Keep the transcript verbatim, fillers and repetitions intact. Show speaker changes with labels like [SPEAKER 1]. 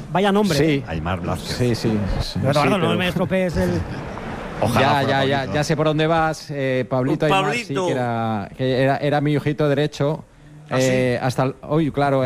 [SPEAKER 1] vaya nombre.
[SPEAKER 2] Sí.
[SPEAKER 1] ¿eh?
[SPEAKER 3] Aymar Blasquez.
[SPEAKER 2] Sí, sí. sí,
[SPEAKER 1] Eduardo,
[SPEAKER 2] sí,
[SPEAKER 1] no
[SPEAKER 2] pero-
[SPEAKER 1] me estropees el...
[SPEAKER 3] Ojalá
[SPEAKER 2] ya,
[SPEAKER 3] fuera
[SPEAKER 2] ya, ya,
[SPEAKER 3] Pablito.
[SPEAKER 2] ya sé por dónde vas, eh, Pablito
[SPEAKER 4] Oh,
[SPEAKER 2] Aymar,
[SPEAKER 4] Pablito.
[SPEAKER 2] sí, que era, que era, era mi ojito derecho.
[SPEAKER 4] ¿Ah, sí?
[SPEAKER 2] eh, hasta el- hoy, claro.